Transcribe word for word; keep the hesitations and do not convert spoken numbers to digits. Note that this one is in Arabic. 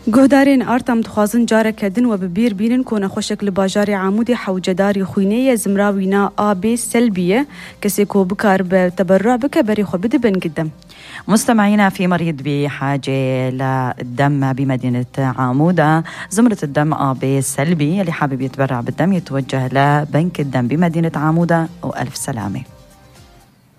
گهدارین آرتام دخوازن جاره کردن و ببیر بینن کنه خوشک لباجاری عمودی حوجداری خوینه زمراوینا آب سلبیه کسی کو بکار به تبرع بکه بری خو بده بن قدام. مستمعينا، في مريض بحاجة للدم بمدينة عمودة، زمرة الدم آ بي سلبي اللي حابب يتبرع بالدم يتوجه لبنك الدم بمدينة عمودة، وألف سلامة.